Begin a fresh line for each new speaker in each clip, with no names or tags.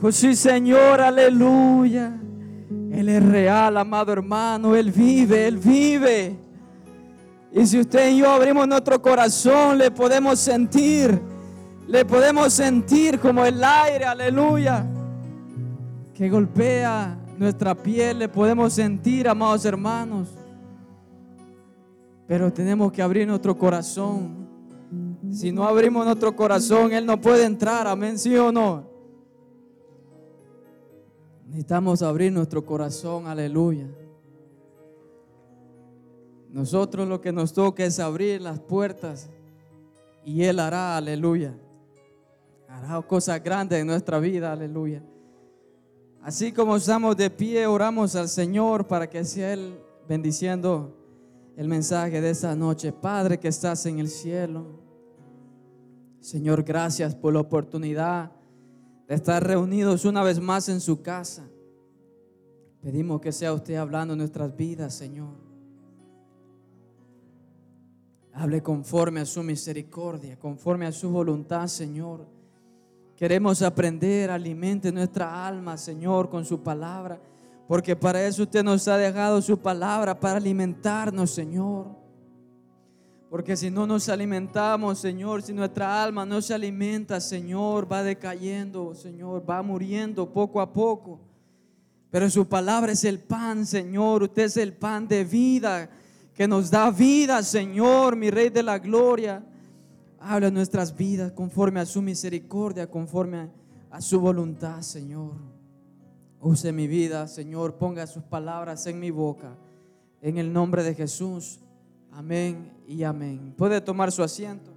Oh, sí, Señor, aleluya. Él es real, amado hermano. Él vive, Él vive. Y si usted y yo abrimos nuestro corazón, le podemos sentir como el aire, aleluya, que golpea nuestra piel. Le podemos sentir, amados hermanos. Pero tenemos que abrir nuestro corazón. Si no abrimos nuestro corazón, Él no puede entrar, amén, ¿sí o no? Necesitamos abrir nuestro corazón, aleluya. Nosotros lo que nos toca es abrir las puertas y Él hará, aleluya. Hará cosas grandes en nuestra vida, aleluya. Así como estamos de pie, oramos al Señor para que sea Él bendiciendo el mensaje de esta noche. Padre que estás en el cielo, Señor, gracias por la oportunidad de estar reunidos una vez más en su casa. Pedimos que sea usted hablando en nuestras vidas, Señor. Hable conforme a su misericordia, conforme a su voluntad, Señor. Queremos aprender, alimente nuestra alma, Señor, con su palabra, porque para eso usted nos ha dejado su palabra, para alimentarnos, Señor. Porque si no nos alimentamos, Señor, si nuestra alma no se alimenta, Señor, va decayendo, Señor, va muriendo poco a poco. Pero su palabra es el pan, Señor. Usted es el pan de vida, que nos da vida, Señor, mi Rey de la gloria. Habla en nuestras vidas conforme a su misericordia, conforme a su voluntad, Señor. Use mi vida, Señor, ponga sus palabras en mi boca, en el nombre de Jesús. Amén y amén. Puede tomar su asiento.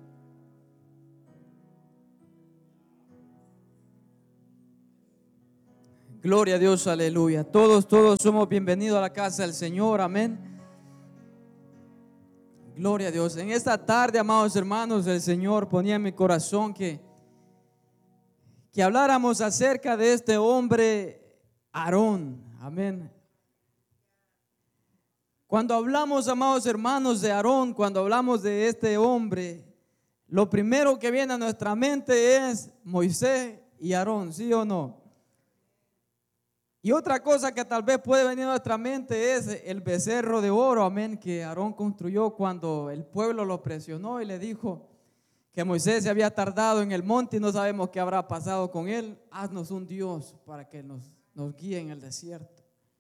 Gloria a Dios, aleluya. Todos somos bienvenidos a la casa del Señor, amén. Gloria a Dios. En esta tarde, amados hermanos, el Señor ponía en mi corazón que habláramos acerca de este hombre Aarón, amén. Cuando hablamos, amados hermanos, de Aarón, cuando hablamos de este hombre, lo primero que viene a nuestra mente es Moisés y Aarón, ¿sí o no? Y otra cosa que tal vez puede venir a nuestra mente es el becerro de oro, amén, que Aarón construyó cuando el pueblo lo presionó y le dijo que Moisés se había tardado en el monte y no sabemos qué habrá pasado con él. Haznos un Dios para que nos guíe en el desierto.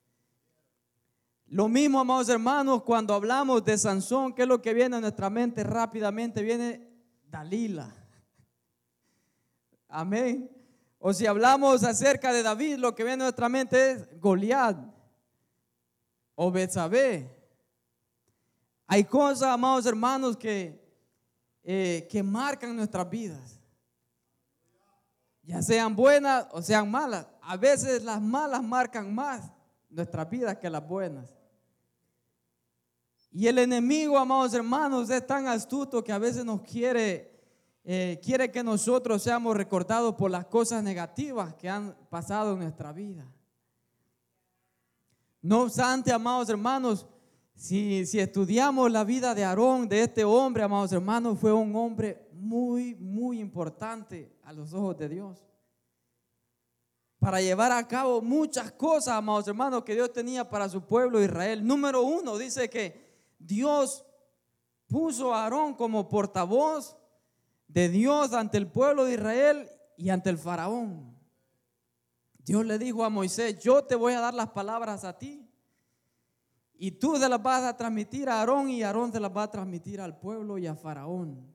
Lo mismo, amados hermanos, cuando hablamos de Sansón, ¿qué es lo que viene a nuestra mente rápidamente? Viene Dalila. Amén. O si hablamos acerca de David, lo que viene a nuestra mente es Goliat o Betsabé. Hay cosas, amados hermanos, que marcan nuestras vidas, ya sean buenas o sean malas. A veces las malas marcan más nuestras vidas que las buenas. Y el enemigo, amados hermanos, es tan astuto que a veces nos quiere que nosotros seamos recordados por las cosas negativas que han pasado en nuestra vida. No obstante, amados hermanos, si estudiamos la vida de Aarón, de este hombre, amados hermanos, fue un hombre muy, muy importante a los ojos de Dios, para llevar a cabo muchas cosas, amados hermanos, que Dios tenía para su pueblo Israel. Número uno, dice que Dios puso a Aarón como portavoz de Dios ante el pueblo de Israel y ante el faraón. Dios le dijo a Moisés: yo te voy a dar las palabras a ti y tú se las vas a transmitir a Aarón, y Aarón se las va a transmitir al pueblo y a faraón.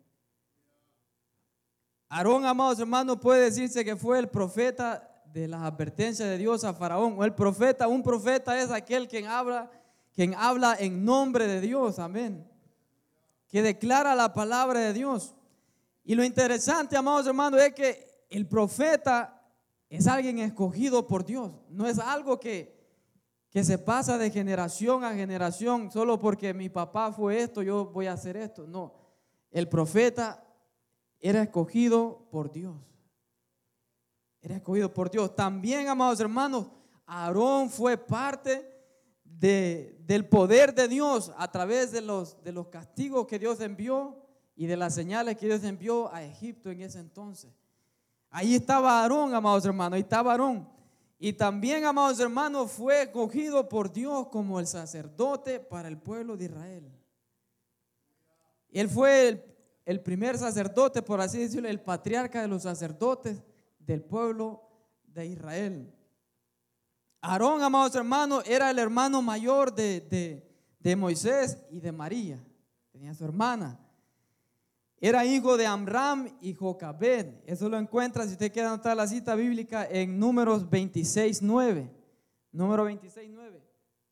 Aarón, amados hermanos, puede decirse que fue el profeta de las advertencias de Dios a faraón. O el profeta, un profeta es aquel quien habla en nombre de Dios, amén, que declara la palabra de Dios. Y lo interesante, amados hermanos, es que el profeta es alguien escogido por Dios. No es algo que se pasa de generación a generación solo porque mi papá fue esto, yo voy a hacer esto. No, el profeta era escogido por Dios. Era escogido por Dios. También, amados hermanos, Aarón fue parte del poder de Dios a través de los castigos que Dios envió y de las señales que Dios envió a Egipto en ese entonces. Ahí estaba Aarón, amados hermanos, ahí estaba Aarón. Y también, amados hermanos, fue escogido por Dios como el sacerdote para el pueblo de Israel. Él fue el primer sacerdote, por así decirlo, el patriarca de los sacerdotes del pueblo de Israel. Aarón, amados hermanos, era el hermano mayor de Moisés y de María. Tenía su hermana. Era hijo de Amram y Jocabed. Eso lo encuentra, si usted quiere anotar la cita bíblica, en Números 26:9. Número 26:9.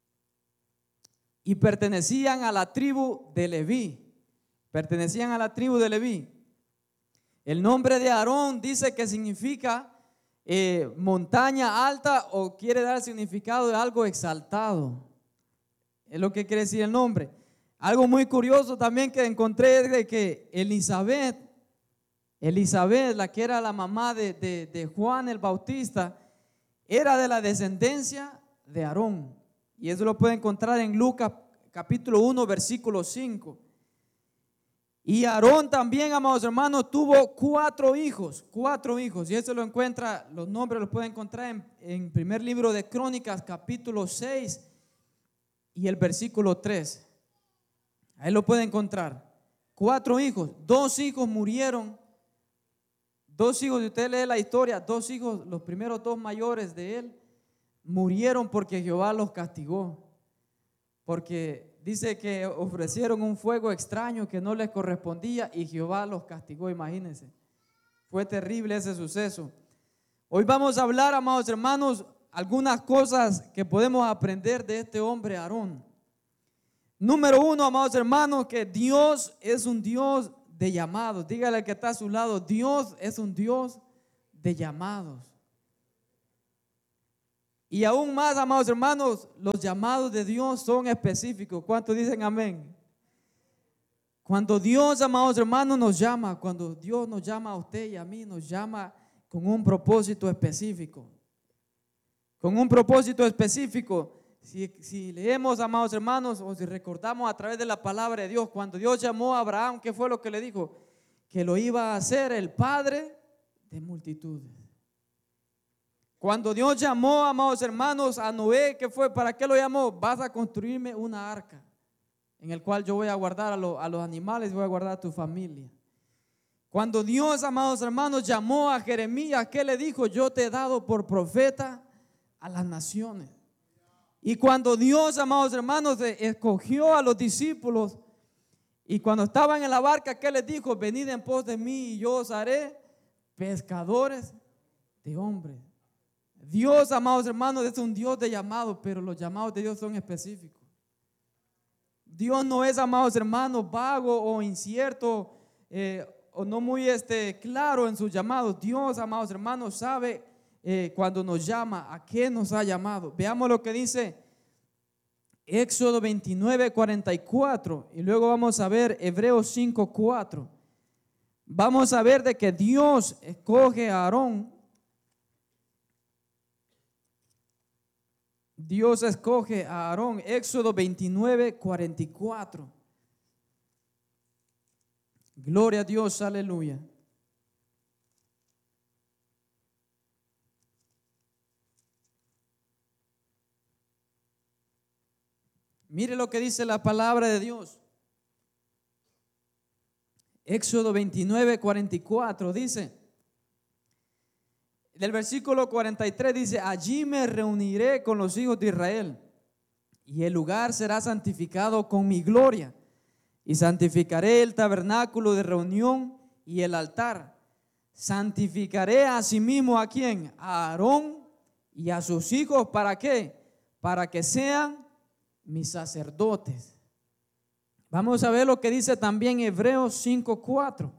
Y pertenecían a la tribu de Leví. Pertenecían a la tribu de Leví. El nombre de Aarón dice que significa montaña alta, o quiere dar significado de algo exaltado. Es lo que quiere decir el nombre. Algo muy curioso también que encontré es de que Elizabeth, la que era la mamá de Juan el Bautista, era de la descendencia de Aarón. Y eso lo puede encontrar en Lucas capítulo 1 versículo 5. Y Aarón también, amados hermanos, tuvo 4 hijos. Y eso lo encuentra, los nombres los puede encontrar en primer libro de Crónicas capítulo 6 y el versículo 3. Ahí lo puede encontrar. 4 hijos, 2 hijos murieron. 2 hijos, si usted lee la historia, 2 hijos, los primeros 2 mayores de él, murieron porque Jehová los castigó. Porque dice que ofrecieron un fuego extraño que no les correspondía y Jehová los castigó, imagínense. Fue terrible ese suceso. Hoy vamos a hablar, amados hermanos, algunas cosas que podemos aprender de este hombre Aarón. Número 1, amados hermanos, que Dios es un Dios de llamados. Dígale al que está a su lado, Dios es un Dios de llamados. Y aún más, amados hermanos, los llamados de Dios son específicos. ¿Cuántos dicen amén? Cuando Dios, amados hermanos, nos llama, cuando Dios nos llama a usted y a mí, nos llama con un propósito específico. Con un propósito específico. Si leemos, amados hermanos, o si recordamos a través de la palabra de Dios, cuando Dios llamó a Abraham, ¿qué fue lo que le dijo? Que lo iba a hacer el padre de multitudes. Cuando Dios llamó, amados hermanos, a Noé, ¿qué fue? ¿Para qué lo llamó? Vas a construirme una arca en el cual yo voy a guardar a los animales, voy a guardar a tu familia. Cuando Dios, amados hermanos, llamó a Jeremías, ¿qué le dijo? Yo te he dado por profeta a las naciones. Y cuando Dios, amados hermanos, escogió a los discípulos, y cuando estaban en la barca, ¿qué les dijo? Venid en pos de mí y yo os haré pescadores de hombres. Dios, amados hermanos, es un Dios de llamados, pero los llamados de Dios son específicos. Dios no es, amados hermanos, vago o incierto o no muy claro en sus llamados. Dios, amados hermanos, sabe cuando nos llama, a qué nos ha llamado. Veamos lo que dice Éxodo 29:44 y luego vamos a ver Hebreos 5:4. Vamos a ver de que Dios escoge a Aarón. Dios escoge a Aarón. Éxodo 29:44. Gloria a Dios, aleluya. Mire lo que dice la palabra de Dios. Éxodo 29:44 dice, del versículo 43 dice, allí me reuniré con los hijos de Israel y el lugar será santificado con mi gloria y santificaré el tabernáculo de reunión y el altar. Santificaré asimismo a quién, a Aarón y a sus hijos. ¿Para qué? Para que sean mis sacerdotes. Vamos a ver lo que dice también Hebreos 5:4.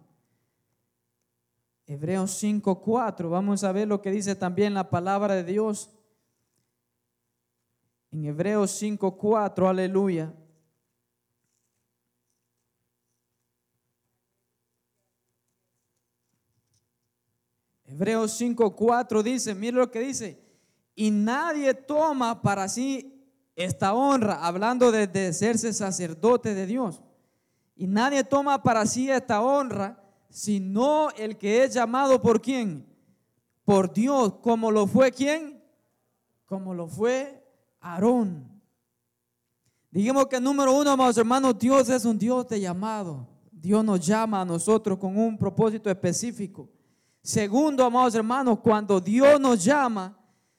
Hebreos 5:4. Vamos a ver lo que dice también la palabra de Dios. En Hebreos 5:4, aleluya. Hebreos 5:4 dice, mire lo que dice, y nadie toma para sí esta honra, hablando de hacerse sacerdote de Dios. Y nadie toma para sí esta honra, sino el que es llamado ¿por quién? por Dios, como lo fue ¿quién? Como lo fue Aarón. Dijimos que número uno, amados hermanos, Dios es un Dios de llamado. Dios nos llama a nosotros con un propósito específico. Segundo, amados hermanos, cuando Dios nos llama,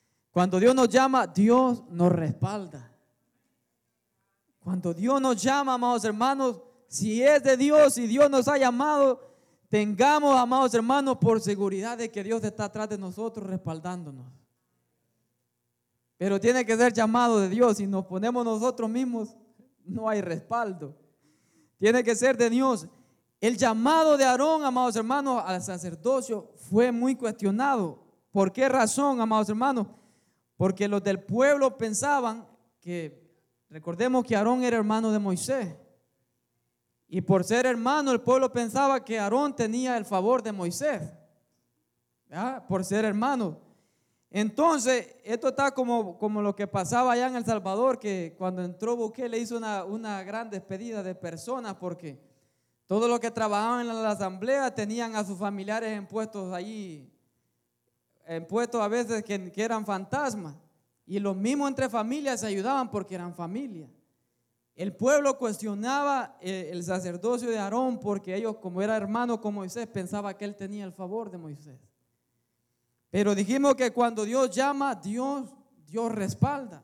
Dios nos respalda. Cuando Dios nos llama, amados hermanos, si es de Dios y Dios nos ha llamado, tengamos, amados hermanos, por seguridad de que Dios está atrás de nosotros respaldándonos. Pero tiene que ser llamado de Dios. Si nos ponemos nosotros mismos, no hay respaldo. Tiene que ser de Dios. El llamado de Aarón, amados hermanos, al sacerdocio fue muy cuestionado. ¿Por qué razón, amados hermanos? Porque los del pueblo pensaban que, recordemos que Aarón era hermano de Moisés. Y por ser hermano, el pueblo pensaba que Aarón tenía el favor de Moisés, ¿verdad? Por ser hermano. Entonces, esto está como lo que pasaba allá en El Salvador, que cuando entró Bukele hizo una gran despedida de personas, porque todos los que trabajaban en la asamblea tenían a sus familiares en puestos allí, en puestos a veces que eran fantasmas, y los mismos entre familias se ayudaban porque eran familia. El pueblo cuestionaba el sacerdocio de Aarón porque ellos, como era hermano con Moisés, pensaban que él tenía el favor de Moisés. Pero dijimos que cuando Dios llama, Dios respalda.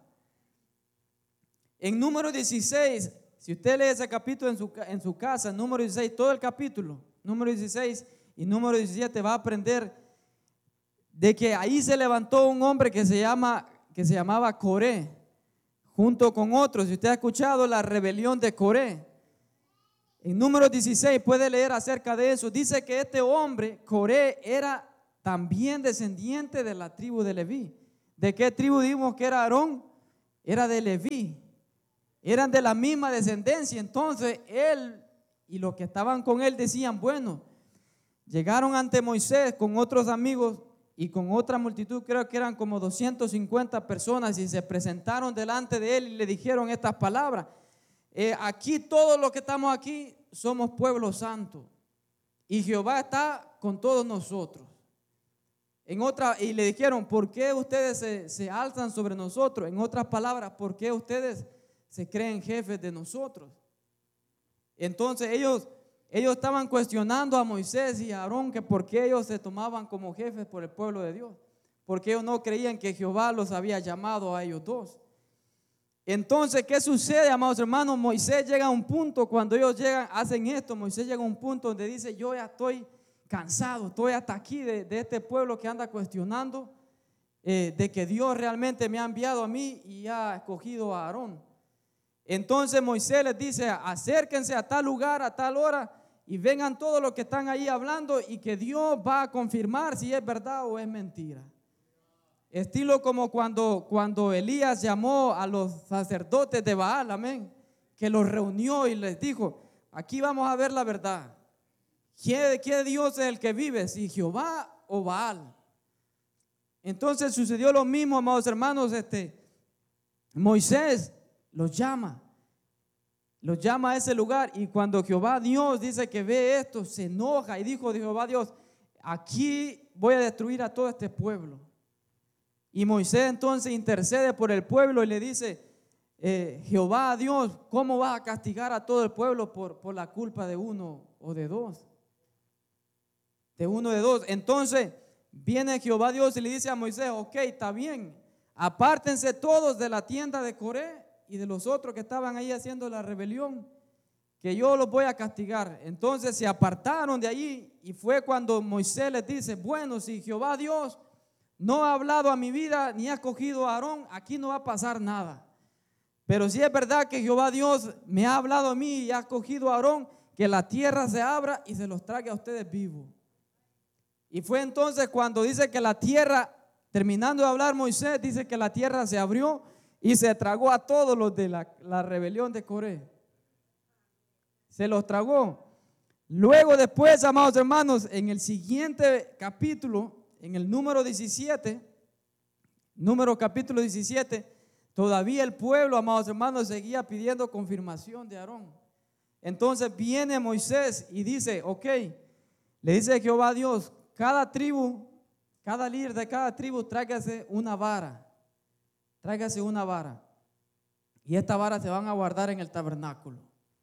En número 16, si usted lee ese capítulo en su casa, número 16, todo el capítulo, número 16 y número 17, va a aprender de que ahí se levantó un hombre que se llamaba Coré, junto con otros. Si usted ha escuchado la rebelión de Coré, en número 16 puede leer acerca de eso. Dice que este hombre, Coré, era también descendiente de la tribu de Leví. ¿De qué tribu dijimos que era Aarón? Era de Leví. Eran de la misma descendencia. Entonces él y los que estaban con él decían, bueno, llegaron ante Moisés con otros amigos y con otra multitud, creo que eran como 250 personas, y se presentaron delante de él y le dijeron estas palabras: aquí todos los que estamos aquí somos pueblo santo y Jehová está con todos nosotros. Y le dijeron, ¿por qué ustedes se alzan sobre nosotros? En otras palabras, ¿por qué ustedes se creen jefes de nosotros? Entonces ellos estaban cuestionando a Moisés y a Aarón que por qué ellos se tomaban como jefes por el pueblo de Dios, porque ellos no creían que Jehová los había llamado a ellos dos. Entonces, ¿qué sucede, amados hermanos? Moisés llega a un punto, cuando ellos hacen esto, Moisés llega a un punto donde dice, yo ya estoy cansado, estoy hasta aquí de este pueblo que anda cuestionando de que Dios realmente me ha enviado a mí y ha escogido a Aarón. Entonces Moisés les dice, acérquense a tal lugar, a tal hora, y vengan todos los que están ahí hablando, y que Dios va a confirmar si es verdad o es mentira. Estilo como cuando Elías llamó a los sacerdotes de Baal, amén, que los reunió y les dijo, aquí vamos a ver la verdad. ¿Qué Dios es el que vive? ¿Si Jehová o Baal? Entonces sucedió lo mismo, amados hermanos. Moisés los llama a ese lugar, y cuando Jehová Dios dice que ve esto, se enoja y dijo de Jehová Dios, aquí voy a destruir a todo este pueblo. Y Moisés entonces intercede por el pueblo y le dice, Jehová Dios, ¿cómo vas a castigar a todo el pueblo por la culpa de uno o de dos? De uno de dos. Entonces viene Jehová Dios y le dice a Moisés, ok, está bien, apártense todos de la tienda de Coré y de los otros que estaban ahí haciendo la rebelión, que yo los voy a castigar. Entonces se apartaron de allí, y fue cuando Moisés les dice, bueno, si Jehová Dios no ha hablado a mi vida ni ha escogido a Aarón, aquí no va a pasar nada. Pero si es verdad que Jehová Dios me ha hablado a mí y ha escogido a Aarón, que la tierra se abra y se los trague a ustedes vivos. Y fue entonces cuando dice que la tierra, terminando de hablar Moisés, dice que la tierra se abrió y se tragó a todos los de la rebelión de Coré. Se los tragó. Luego después, amados hermanos, en el siguiente capítulo, en el número 17, capítulo 17, todavía el pueblo, amados hermanos, seguía pidiendo confirmación de Aarón. Entonces viene Moisés y dice, ok, le dice Jehová Dios, cada tribu cada líder de cada tribu, tráigase una vara. Tráigase una vara. Y esta vara se van a guardar en el tabernáculo.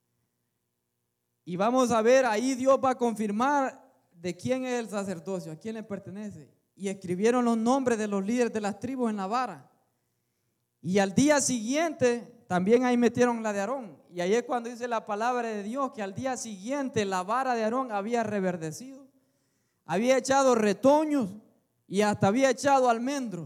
Y vamos a ver, ahí Dios va a confirmar de quién es el sacerdocio, a quién le pertenece. Y escribieron los nombres de los líderes de las tribus en la vara. Y al día siguiente también ahí metieron la de Aarón. Y ahí es cuando dice la palabra de Dios que al día siguiente la vara de Aarón había reverdecido, había echado retoños y hasta había echado almendros.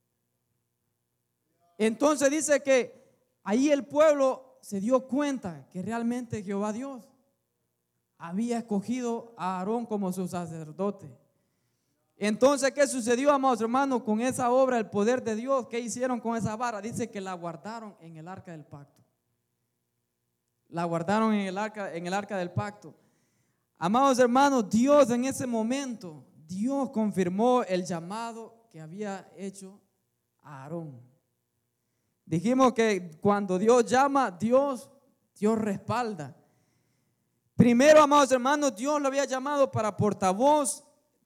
Entonces dice que ahí el pueblo se dio cuenta que realmente Jehová Dios había escogido a Aarón como su sacerdote. Entonces, ¿qué sucedió, amados hermanos, con esa obra, el poder de Dios? ¿Qué hicieron con esa vara? Dice que la guardaron en el arca del pacto. La guardaron en el arca del pacto. Amados hermanos, Dios en ese momento, Dios confirmó el llamado que había hecho a Aarón. Dijimos que cuando Dios llama, Dios respalda. Primero, amados hermanos, Dios lo había llamado para portavoz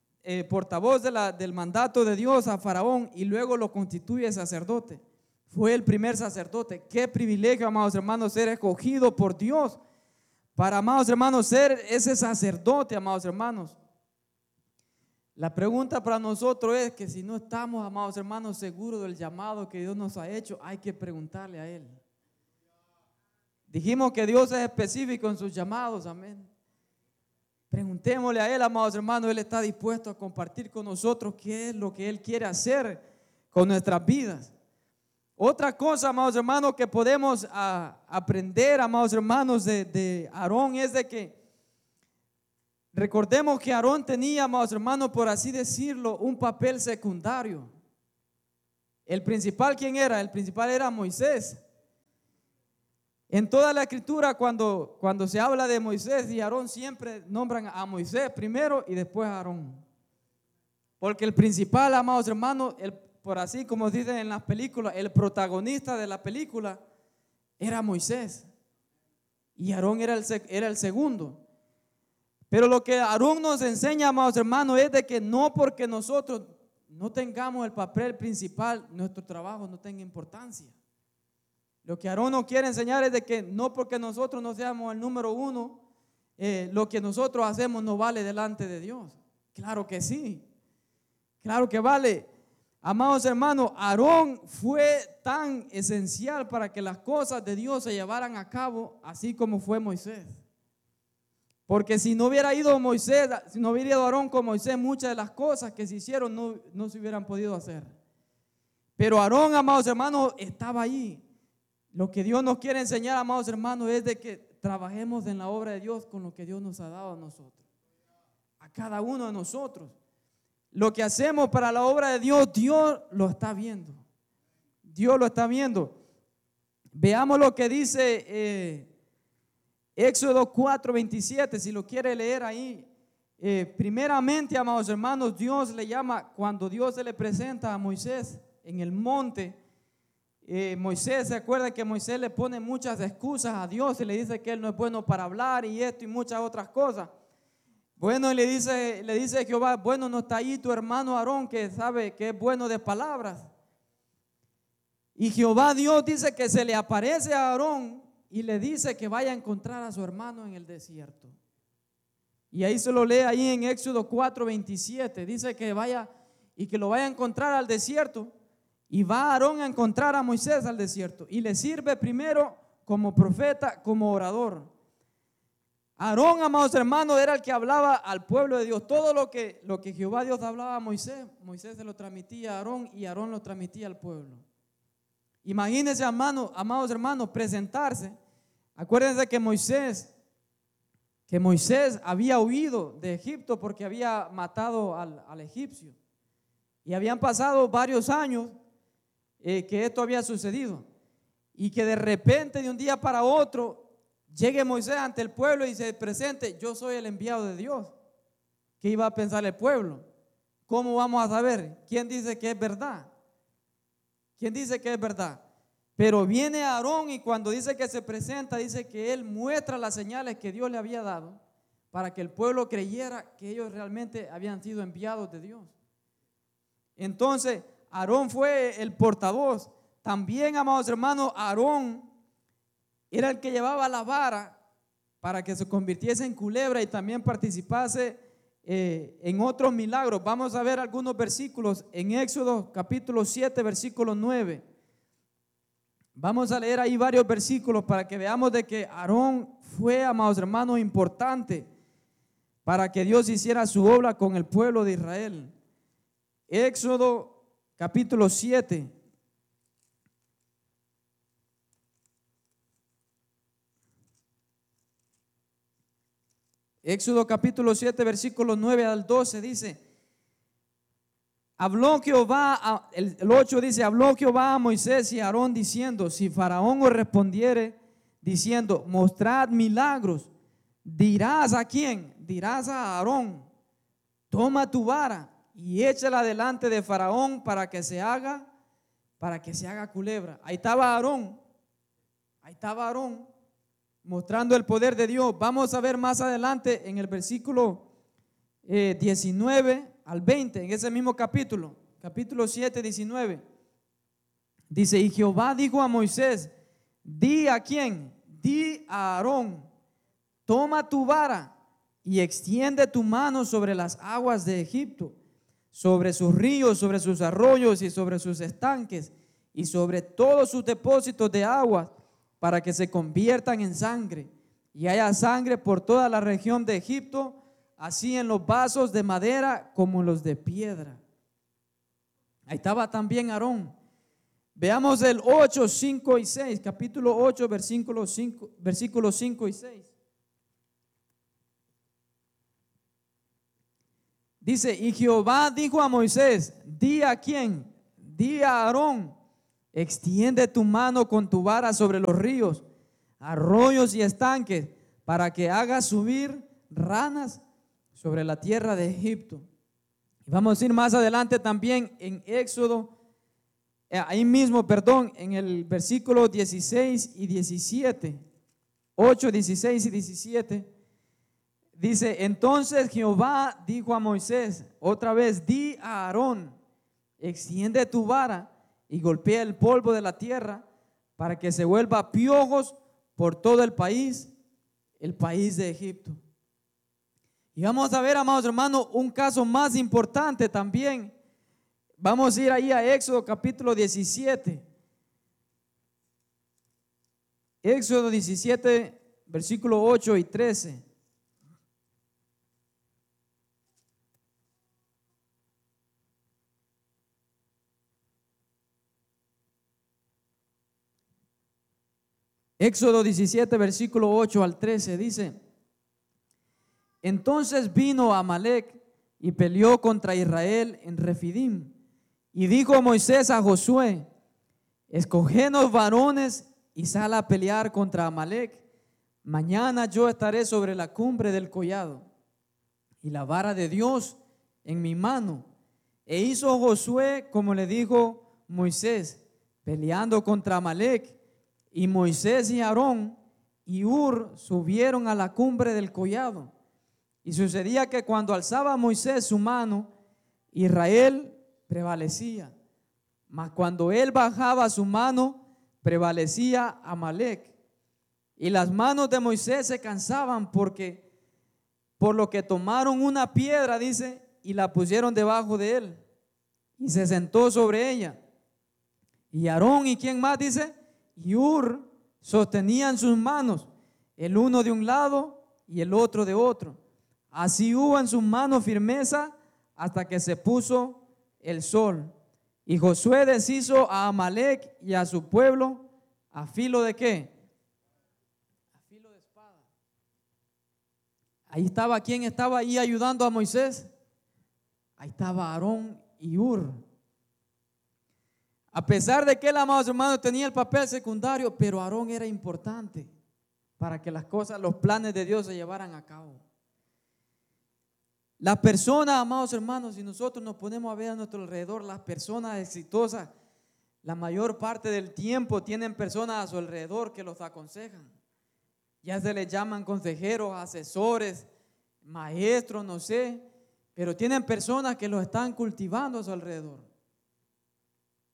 del mandato de Dios a Faraón, y luego lo constituye sacerdote. Fue el primer sacerdote. Qué privilegio, amados hermanos, ser escogido por Dios para, amados hermanos, ser ese sacerdote, amados hermanos. La pregunta para nosotros es que si no estamos, amados hermanos, seguros del llamado que Dios nos ha hecho, hay que preguntarle a Él. Dijimos que Dios es específico en sus llamados, amén. Preguntémosle a Él, amados hermanos. Él está dispuesto a compartir con nosotros qué es lo que Él quiere hacer con nuestras vidas. Otra cosa, amados hermanos, que podemos aprender, amados hermanos, de Aarón es de que recordemos que Aarón tenía, amados hermanos, por así decirlo, un papel secundario. El principal, ¿quién era? El principal era Moisés. En toda la escritura, cuando se habla de Moisés y Aarón, siempre nombran a Moisés primero y después a Aarón. Porque el principal, amados hermanos, por así como dicen en las películas, el protagonista de la película era Moisés. Y Aarón era el segundo. Pero lo que Aarón nos enseña, amados hermanos, es de que no porque nosotros no tengamos el papel principal, nuestro trabajo no tenga importancia. Lo que Aarón nos quiere enseñar es de que no porque nosotros no seamos el número uno, lo que nosotros hacemos no vale delante de Dios. Claro que sí, claro que vale. Amados hermanos, Aarón fue tan esencial para que las cosas de Dios se llevaran a cabo, así como fue Moisés. Porque si no hubiera ido Moisés, si no hubiera ido Aarón con Moisés, muchas de las cosas que se hicieron no se hubieran podido hacer. Pero Aarón, amados hermanos, estaba allí. Lo que Dios nos quiere enseñar, amados hermanos, es de que trabajemos en la obra de Dios con lo que Dios nos ha dado a nosotros, a cada uno de nosotros. Lo que hacemos para la obra de Dios, Dios lo está viendo. Dios lo está viendo. Veamos lo que dice Éxodo 4:27, si lo quiere leer ahí. Primeramente, amados hermanos, Dios le llama, cuando Dios se le presenta a Moisés en el monte. Moisés, se acuerda que Moisés le pone muchas excusas a Dios y le dice que él no es bueno para hablar y esto y muchas otras cosas. Bueno, le dice Jehová, bueno, no está ahí tu hermano Aarón, que sabe que es bueno de palabras. Y Jehová Dios dice que se le aparece a Aarón y le dice que vaya a encontrar a su hermano en el desierto. Y ahí se lo lee ahí en Éxodo 4:27, dice que vaya y que lo vaya a encontrar al desierto. Y va Aarón a encontrar a Moisés al desierto y le sirve primero como profeta, como orador. Aarón, amados hermanos, era el que hablaba al pueblo de Dios. Todo lo que Jehová Dios hablaba a Moisés, Moisés se lo transmitía a Aarón y Aarón lo transmitía al pueblo. Imagínense, amados hermanos, presentarse. Acuérdense que Moisés había huido de Egipto porque había matado al egipcio. Y habían pasado varios años que esto había sucedido, y que de repente, de un día para otro, llegue Moisés ante el pueblo y se presente: yo soy el enviado de Dios. ¿Qué iba a pensar el pueblo? ¿Cómo vamos a saber? ¿Quién dice que es verdad? ¿Quién dice que es verdad? Pero viene Aarón y cuando dice que se presenta, dice que él muestra las señales que Dios le había dado para que el pueblo creyera que ellos realmente habían sido enviados de Dios. Entonces, Aarón fue el portavoz. También, amados hermanos, Aarón era el que llevaba la vara para que se convirtiese en culebra y también participase en otros milagros. Vamos a ver algunos versículos en Éxodo capítulo 7, versículo 9. Vamos a leer ahí varios versículos para que veamos de que Aarón fue, amados hermanos, importante para que Dios hiciera su obra con el pueblo de Israel. Éxodo capítulo 7. Éxodo capítulo 7, versículos 9 al 12 dice: habló Jehová, el 8 dice: habló Jehová a Moisés y a Aarón diciendo: si Faraón os respondiere diciendo, mostrad milagros, dirás ¿a quién? Dirás a Aarón: toma tu vara y échala delante de Faraón para que se haga culebra. Ahí estaba Aarón mostrando el poder de Dios. Vamos a ver más adelante en el versículo 19 al 20, en ese mismo capítulo 7, 19. Dice: y Jehová dijo a Moisés: di ¿a quién? Di a Aarón: toma tu vara y extiende tu mano sobre las aguas de Egipto, sobre sus ríos, sobre sus arroyos y sobre sus estanques y sobre todos sus depósitos de agua, para que se conviertan en sangre y haya sangre por toda la región de Egipto, así en los vasos de madera como en los de piedra. Ahí estaba también Aarón. Veamos el 8, 5 y 6, capítulo 8, versículos 5 y 6. Dice: y Jehová dijo a Moisés: di ¿a quién? Di a Aarón: extiende tu mano con tu vara sobre los ríos, arroyos y estanques, para que hagas subir ranas sobre la tierra de Egipto. Y vamos a ir más adelante también en Éxodo, ahí mismo, en el versículo 16 y 17, 8, 16 y 17. Dice: entonces Jehová dijo a Moisés otra vez: di a Aarón: extiende tu vara y golpea el polvo de la tierra para que se vuelva piojos por todo el país de Egipto. Y vamos a ver, amados hermanos, un caso más importante también. Vamos a ir ahí a Éxodo capítulo 17. Éxodo 17, versículo 8 y 13. Éxodo 17, versículo 8 al 13 dice: entonces vino Amalec y peleó contra Israel en Refidim. Y dijo Moisés a Josué: escogenos varones y sal a pelear contra Amalec. Mañana yo estaré sobre la cumbre del collado y la vara de Dios en mi mano. E hizo Josué como le dijo Moisés, peleando contra Amalec. Y Moisés y Aarón y Hur subieron a la cumbre del collado. Y sucedía que cuando alzaba Moisés su mano, Israel prevalecía. Mas cuando él bajaba su mano, prevalecía Amalec. Y las manos de Moisés se cansaban por lo que tomaron una piedra, dice, y la pusieron debajo de él. Y se sentó sobre ella. Y Aarón y quién más, dice, y Hur sostenían sus manos, el uno de un lado y el otro de otro. Así hubo en sus manos firmeza hasta que se puso el sol. Y Josué deshizo a Amalec y a su pueblo a filo de ¿qué? A filo de espada. Ahí estaba, ¿quién estaba ahí ayudando a Moisés? Ahí estaba Aarón y Hur. A pesar de que él, amados hermanos, tenía el papel secundario, pero Aarón era importante para que las cosas, los planes de Dios se llevaran a cabo. Las personas, amados hermanos, si nosotros nos ponemos a ver a nuestro alrededor, las personas exitosas, la mayor parte del tiempo tienen personas a su alrededor que los aconsejan. Ya se les llaman consejeros, asesores, maestros, no sé, pero tienen personas que los están cultivando a su alrededor.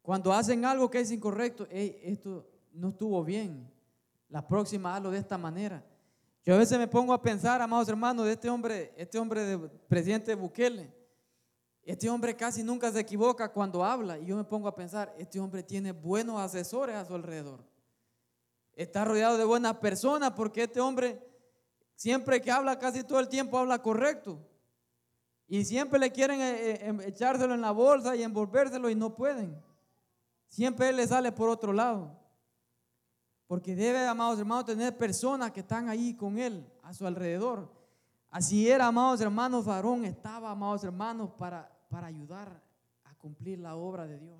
Cuando hacen algo que es incorrecto, hey, esto no estuvo bien, la próxima hazlo de esta manera. Yo a veces me pongo a pensar, amados hermanos, de este hombre del presidente Bukele. Este hombre casi nunca se equivoca cuando habla, y yo me pongo a pensar, este hombre tiene buenos asesores a su alrededor. Está rodeado de buenas personas, porque este hombre siempre que habla, casi todo el tiempo habla correcto. Y siempre le quieren echárselo en la bolsa y envolvérselo y no pueden. Siempre él le sale por otro lado. Porque debe, amados hermanos, tener personas que están ahí con él, a su alrededor. Así era, amados hermanos, Aarón estaba, amados hermanos, para ayudar a cumplir la obra de Dios.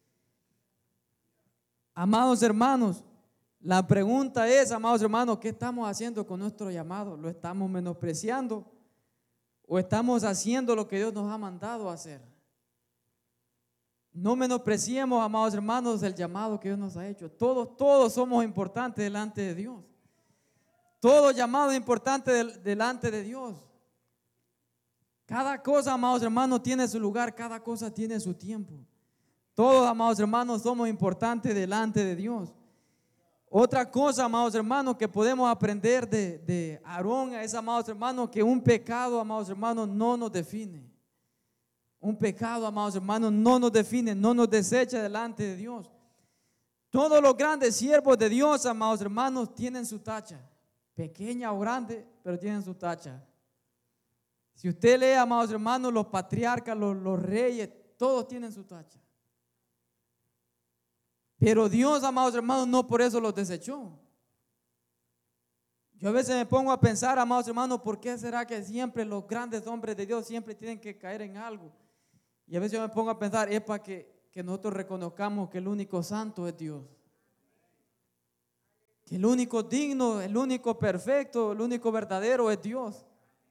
Amados hermanos, la pregunta es, amados hermanos, ¿qué estamos haciendo con nuestro llamado? ¿Lo estamos menospreciando o estamos haciendo lo que Dios nos ha mandado a hacer? No menospreciemos, amados hermanos, el llamado que Dios nos ha hecho. Todos somos importantes delante de Dios. Todo llamado es importante delante de Dios. Cada cosa, amados hermanos, tiene su lugar, cada cosa tiene su tiempo. Todos, amados hermanos, somos importantes delante de Dios. Otra cosa, amados hermanos, que podemos aprender de Aarón es, amados hermanos, que un pecado, amados hermanos, no nos define. Un pecado, amados hermanos, no nos define, no nos desecha delante de Dios. Todos los grandes siervos de Dios, amados hermanos, tienen su tacha. Pequeña o grande, pero tienen su tacha. Si usted lee, amados hermanos, los patriarcas, los reyes, todos tienen su tacha. Pero Dios, amados hermanos, no por eso los desechó. Yo a veces me pongo a pensar, amados hermanos, ¿por qué será que siempre los grandes hombres de Dios siempre tienen que caer en algo? Y a veces yo me pongo a pensar, es para que nosotros reconozcamos que el único santo es Dios. Que el único digno, el único perfecto, el único verdadero es Dios.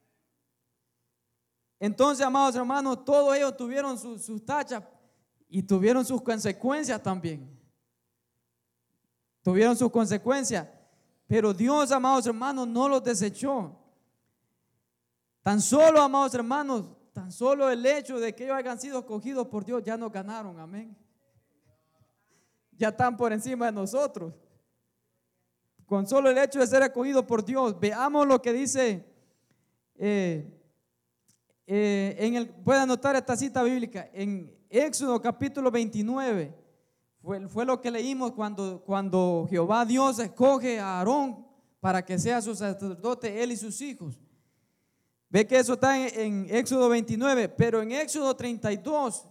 Entonces, amados hermanos, todos ellos tuvieron sus tachas y tuvieron sus consecuencias también. Tuvieron sus consecuencias. Pero Dios, amados hermanos, no los desechó. Tan solo, amados hermanos, tan solo el hecho de que ellos hayan sido escogidos por Dios ya nos ganaron, amén. Ya están por encima de nosotros. Con solo el hecho de ser escogidos por Dios. Veamos lo que dice, puede anotar esta cita bíblica, en Éxodo capítulo 29. Fue lo que leímos cuando Jehová Dios escoge a Aarón para que sea su sacerdote, él y sus hijos. Ve que eso está en Éxodo 29, pero en Éxodo 32,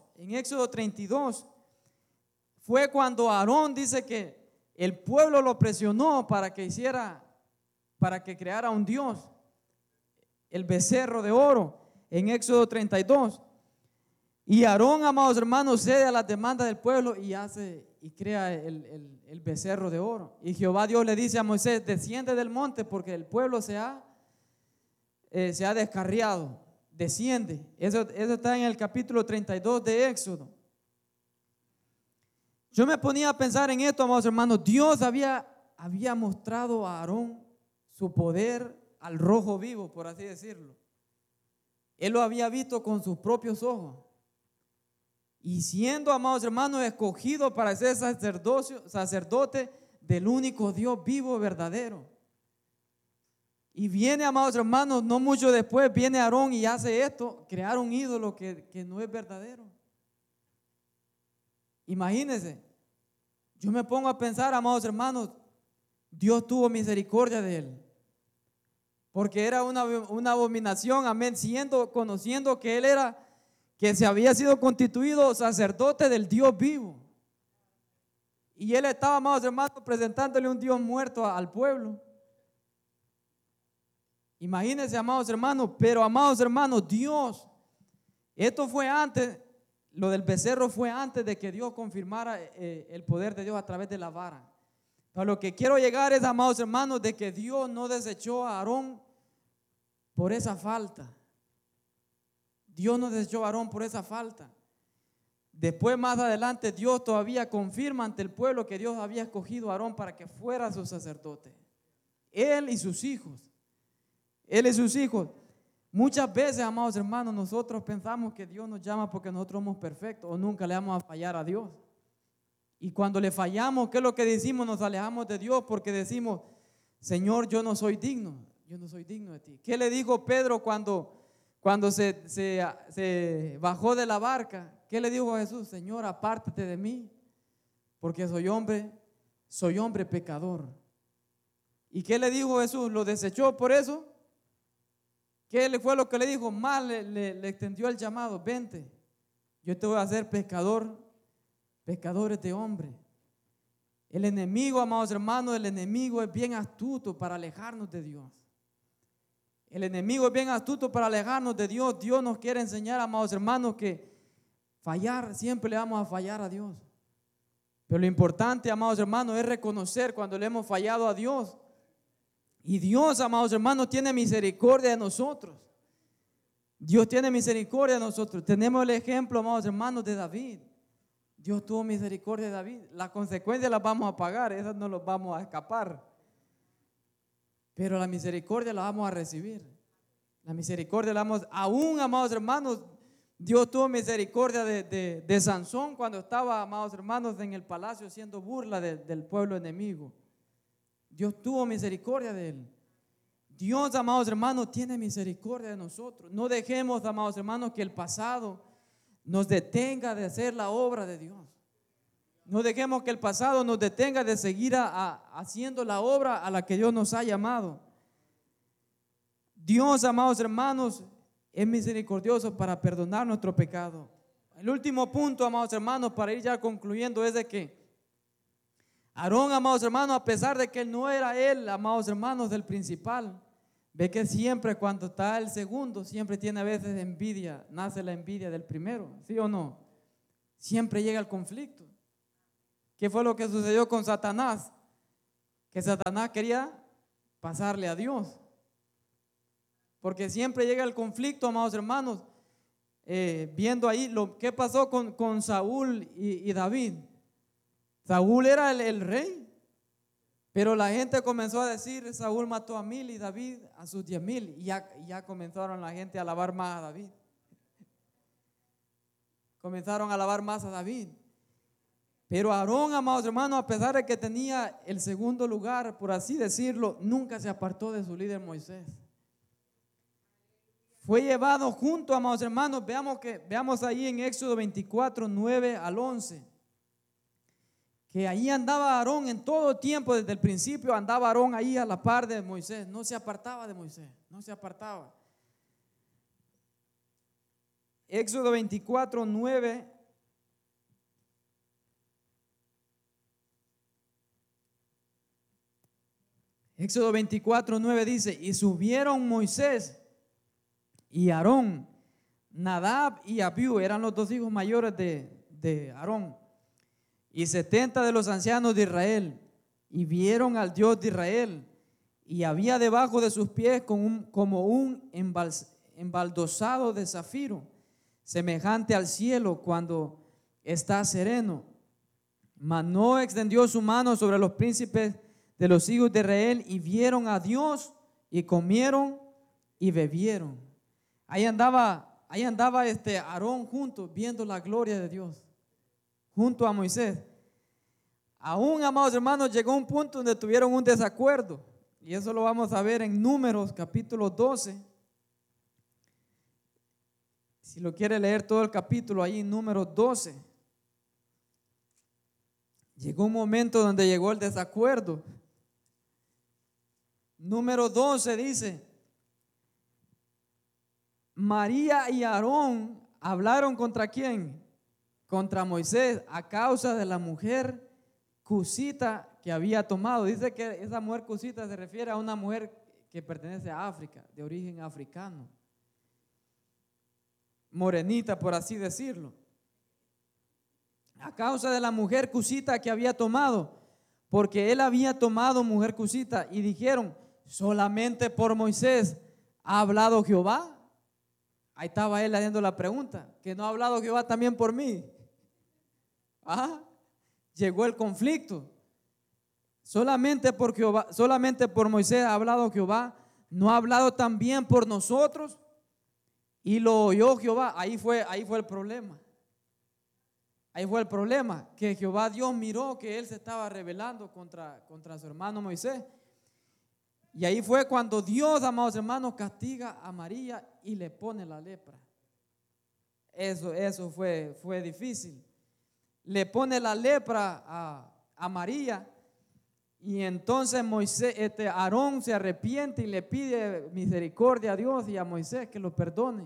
fue cuando Aarón dice que el pueblo lo presionó para que creara un Dios, el becerro de oro, en Éxodo 32. Y Aarón, amados hermanos, cede a las demandas del pueblo y crea el becerro de oro. Y Jehová Dios le dice a Moisés, desciende del monte porque el pueblo se ha descarriado, desciende. Eso está en el capítulo 32 de Éxodo. Yo me ponía a pensar en esto, amados hermanos. Dios había mostrado a Aarón su poder al rojo vivo, por así decirlo. Él lo había visto con sus propios ojos. Y siendo, amados hermanos, escogido para ser sacerdote del único Dios vivo verdadero. Y viene, amados hermanos, no mucho después, viene Aarón y hace esto, crear un ídolo que no es verdadero. Imagínense, yo me pongo a pensar, amados hermanos, Dios tuvo misericordia de él. Porque era una abominación, amén, conociendo que él que se había sido constituido sacerdote del Dios vivo. Y él estaba, amados hermanos, presentándole un Dios muerto al pueblo. Imagínense, amados hermanos, pero amados hermanos, Dios, esto fue antes, lo del becerro fue antes de que Dios confirmara el poder de Dios a través de la vara. Pero lo que quiero llegar es, amados hermanos, de que Dios no desechó a Aarón por esa falta. Dios no desechó a Aarón por esa falta. Después, más adelante, Dios todavía confirma ante el pueblo que Dios había escogido a Aarón para que fuera su sacerdote. Él y sus hijos. Él y sus hijos. Muchas veces, amados hermanos, nosotros pensamos que Dios nos llama porque nosotros somos perfectos o nunca le vamos a fallar a Dios. Y cuando le fallamos, ¿qué es lo que decimos? Nos alejamos de Dios porque decimos, Señor, yo no soy digno de ti. ¿Qué le dijo Pedro cuando se bajó de la barca? ¿Qué le dijo a Jesús? Señor, apártate de mí, porque soy hombre pecador. ¿Y qué le dijo Jesús? ¿Lo desechó por eso? ¿Qué fue lo que le dijo? Más le extendió el llamado, vente, yo te voy a hacer pecadores de hombre. El enemigo, amados hermanos, el enemigo es bien astuto para alejarnos de Dios. El enemigo es bien astuto para alejarnos de Dios. Dios nos quiere enseñar, amados hermanos, que siempre le vamos a fallar a Dios. Pero lo importante, amados hermanos, es reconocer cuando le hemos fallado a Dios. Y Dios, amados hermanos, tiene misericordia de nosotros. Dios tiene misericordia de nosotros. Tenemos el ejemplo, amados hermanos, de David. Dios tuvo misericordia de David. Las consecuencias las vamos a pagar, esas no las vamos a escapar. Pero la misericordia la vamos a recibir. La misericordia la vamos, aún, amados hermanos, Dios tuvo misericordia de Sansón cuando estaba, amados hermanos, en el palacio haciendo burla del pueblo enemigo. Dios tuvo misericordia de él. Dios, amados hermanos, tiene misericordia de nosotros. No dejemos, amados hermanos, que el pasado nos detenga de hacer la obra de Dios. No dejemos que el pasado nos detenga de seguir haciendo la obra a la que Dios nos ha llamado. Dios, amados hermanos, es misericordioso para perdonar nuestro pecado. El último punto, amados hermanos, para ir ya concluyendo, es de que Aarón, amados hermanos, a pesar de que él no era amados hermanos, del principal, ve que siempre cuando está el segundo, siempre tiene a veces envidia, nace la envidia del primero, ¿sí o no? Siempre llega el conflicto. ¿Qué fue lo que sucedió con Satanás? Que Satanás quería pasarle a Dios. Porque siempre llega el conflicto, amados hermanos, viendo ahí qué pasó con Saúl y David. Saúl era el rey, pero la gente comenzó a decir, Saúl mató a 1000 y David a sus 10,000, y ya comenzaron la gente a alabar más a David. Comenzaron a alabar más a David. Pero Aarón, amados hermanos, a pesar de que tenía el segundo lugar, por así decirlo, nunca se apartó de su líder Moisés. Fue llevado junto, amados hermanos, veamos ahí en Éxodo 24, 9 al 11, que ahí andaba Aarón en todo tiempo, desde el principio andaba Aarón ahí a la par de Moisés, no se apartaba de Moisés, no se apartaba. Éxodo 24, 9. Éxodo 24, 9 dice, y subieron Moisés y Aarón, Nadab y Abiú, eran los dos hijos mayores de Aarón, y 70 de los ancianos de Israel, y vieron al Dios de Israel, y había debajo de sus pies como un embaldosado de zafiro, semejante al cielo cuando está sereno. Mas no extendió su mano sobre los príncipes de los hijos de Israel, y vieron a Dios, y comieron y bebieron. Ahí andaba Aarón junto, viendo la gloria de Dios, junto a Moisés. Aún, amados hermanos, llegó un punto donde tuvieron un desacuerdo, y eso lo vamos a ver en Números capítulo 12. Si lo quiere leer todo el capítulo, ahí en Números 12. Llegó un momento donde llegó el desacuerdo. Número 12 dice, María y Aarón hablaron ¿contra quién? Contra Moisés, a causa de la mujer cusita que había tomado. Dice que esa mujer cusita se refiere a una mujer que pertenece a África, de origen africano, morenita, por así decirlo. A causa de la mujer cusita que había tomado, porque él había tomado mujer cusita, y dijeron, solamente por Moisés ha hablado Jehová. Ahí estaba él haciendo la pregunta, que no ha hablado Jehová también por mí. Llegó el conflicto. Solamente por Moisés ha hablado Jehová, no ha hablado también por nosotros. Y lo oyó Jehová. Ahí fue el problema. Ahí fue el problema, que Jehová Dios miró que él se estaba rebelando contra su hermano Moisés. Y ahí fue cuando Dios, amados hermanos, castiga a María y le pone la lepra. Eso fue difícil. Le pone la lepra a María, y entonces Aarón se arrepiente y le pide misericordia a Dios y a Moisés que lo perdone.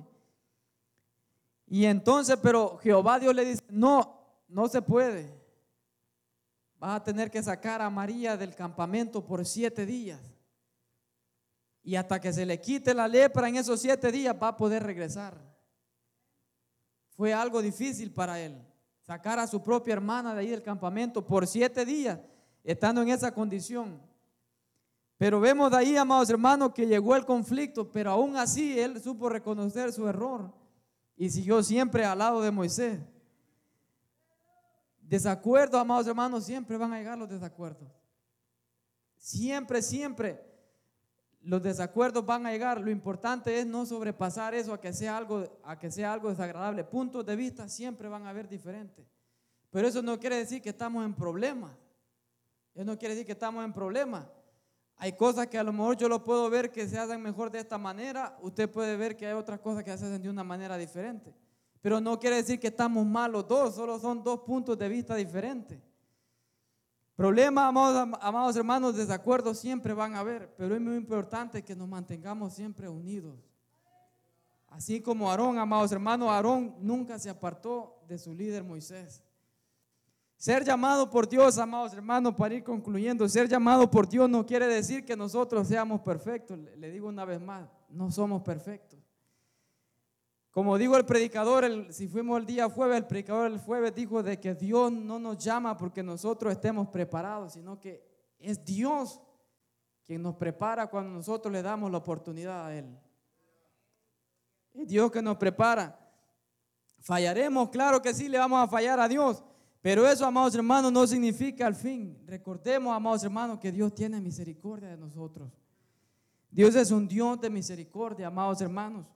Y entonces, pero Jehová Dios le dice, no se puede. Vas a tener que sacar a María del campamento por 7 días. Y hasta que se le quite la lepra en esos 7 días va a poder regresar. Fue algo difícil para él, sacar a su propia hermana de ahí del campamento por 7 días, estando en esa condición. Pero vemos de ahí, amados hermanos, que llegó el conflicto, pero aún así él supo reconocer su error y siguió siempre al lado de Moisés. Desacuerdos, amados hermanos, siempre van a llegar los desacuerdos. Siempre los desacuerdos van a llegar. Lo importante es no sobrepasar eso a que sea algo desagradable. Puntos de vista siempre van a haber diferentes. Pero eso no quiere decir que estamos en problemas. Eso no quiere decir que estamos en problemas. Hay cosas que a lo mejor yo lo puedo ver que se hacen mejor de esta manera. Usted puede ver que hay otras cosas que se hacen de una manera diferente. Pero no quiere decir que estamos mal los dos. Solo son 2 puntos de vista diferentes. Problemas, amados hermanos, desacuerdos siempre van a haber, pero es muy importante que nos mantengamos siempre unidos. Así como Aarón, amados hermanos, Aarón nunca se apartó de su líder Moisés. Ser llamado por Dios, amados hermanos, para ir concluyendo, ser llamado por Dios no quiere decir que nosotros seamos perfectos. Le digo una vez más, no somos perfectos. Como digo el predicador, si fuimos el día jueves, el predicador el jueves dijo de que Dios no nos llama porque nosotros estemos preparados, sino que es Dios quien nos prepara cuando nosotros le damos la oportunidad a Él. Es Dios que nos prepara. ¿Fallaremos? Claro que sí, le vamos a fallar a Dios, pero eso, amados hermanos, no significa el fin. Recordemos, amados hermanos, que Dios tiene misericordia de nosotros. Dios es un Dios de misericordia, amados hermanos.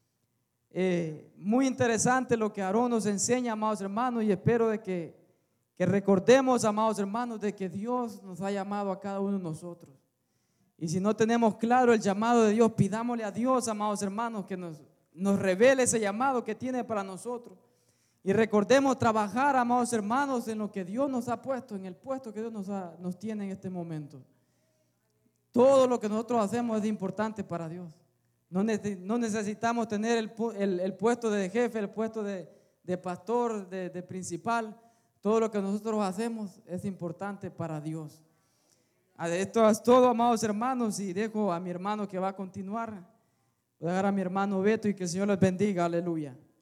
Muy interesante lo que Aarón nos enseña, amados hermanos, y espero de que recordemos, amados hermanos, de que Dios nos ha llamado a cada uno de nosotros. Y si no tenemos claro el llamado de Dios, pidámosle a Dios, amados hermanos, que nos revele ese llamado que tiene para nosotros. Y recordemos trabajar, amados hermanos, en lo que Dios nos ha puesto, en el puesto que Dios nos tiene en este momento. Todo lo que nosotros hacemos es importante para Dios. No necesitamos tener el puesto de jefe, el puesto de pastor, de principal. Todo lo que nosotros hacemos es importante para Dios. Esto es todo, amados hermanos, y dejo a mi hermano que va a continuar. Voy a dejar a mi hermano Beto y que el Señor les bendiga. Aleluya.